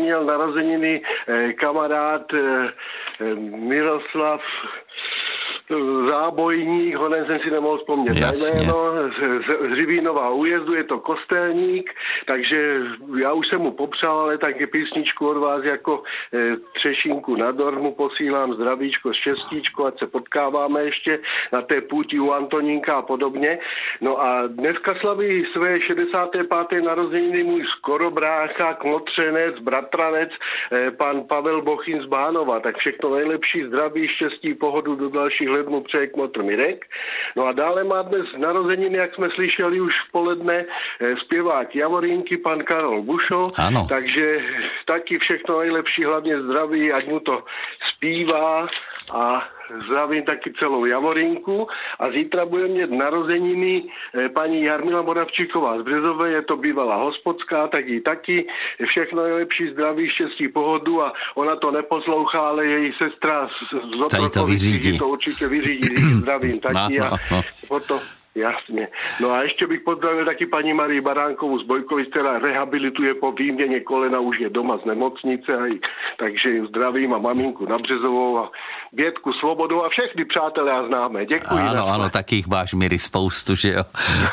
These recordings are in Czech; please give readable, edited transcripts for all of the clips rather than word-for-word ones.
měl narozeniny kamarád Miroslav Zábojník, honem jsem si nemohl vzpomnět jméno, z Hřivínova újezdu, je to kostelník, takže já už jsem mu popřál, ale taky písničku od vás jako třešinku na dormu posílám, zdravíčko, štěstíčko, ať se potkáváme ještě na té půti u Antonínka a podobně. No a dneska slaví své 65. narozeniny můj skorobrácha, kmotřenec, bratranec, pan Pavel Bochin z Bánova, tak všechno nejlepší, zdraví, štěstí, pohodu do dalších let mu přeje kmotr Mirek. No a dále má dnes narozeniny, jak jsme slyšeli už v poledne, zpěvák Javorínky, pan Karol Bušo. Ano. Takže taky všechno nejlepší, hlavně zdraví, ať mu to zpívá a zdravím taky celou Javorinku. A zítra bude mít narozeniny paní Jarmila Moravčíková z Březové, je to bývalá hospodská, tak jí taky všechno nejlepší, zdraví, štěstí, pohodu a ona to neposlouchá, ale její sestra z Otrokovicí to určitě vyřídí, zdravím taky a potom jasně. No a ještě bych pozdravil taky paní Marii Baránkovou z Bojkovic, která rehabilituje po výměně kolena, už je doma z nemocnice, takže zdravím a maminku na Březovou a Bětku Svobodou a všechny přátelé a známé. Děkuji. Ano, takých máš, Miry, spoustu, že jo.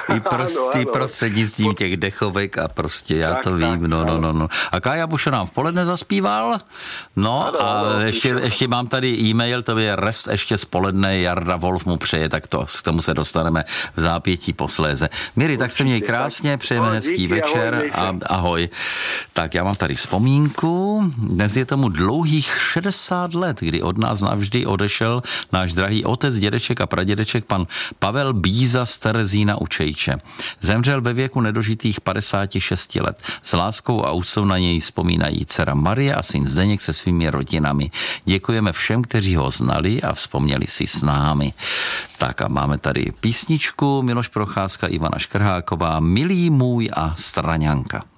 I prostřednictvím těch dechovek a prostě já tak, to vím. No. A Kája Bušo nám v poledne zaspíval. No a ještě mám tady e-mail, to je rest ještě z poledne, Jarda Wolf mu přeje, tak to k tomu se dostaneme v zápětí posléze. Miry, tak se měj krásně, přejeme hezký večer a ahoj. Tak já mám tady vzpomínku. Dnes je tomu dlouhých 60 let, kdy od nás navždy odešel náš drahý otec, dědeček a pradědeček pan Pavel Bíza z Terezína u Čejče. Zemřel ve věku nedožitých 56 let. S láskou a úctou na něj vzpomínají dcera Marie a syn Zdeněk se svými rodinami. Děkujeme všem, kteří ho znali a vzpomněli si s námi. Tak a máme tady písničku Miloš Procházka, Ivana Škrháková, Milý můj a Straňanka.